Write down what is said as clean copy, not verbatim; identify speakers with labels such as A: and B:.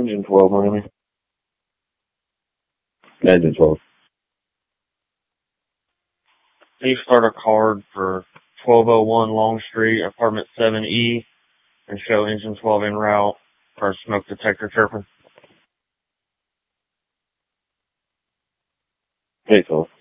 A: Engine 12, Miami. Engine 12.
B: Can you start a card for 1201 Long Street, apartment 7E, and show engine 12 en route for smoke detector chirping?
A: Hey, 12.